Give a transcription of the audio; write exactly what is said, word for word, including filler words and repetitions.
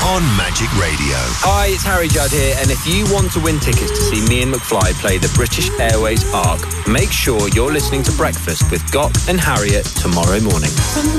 on Magic Radio. Hi, it's Harry Judd here, and if you want to win tickets to see me and McFly play the British Airways Arc, make sure you're listening to Breakfast with Gok and Harriet tomorrow morning.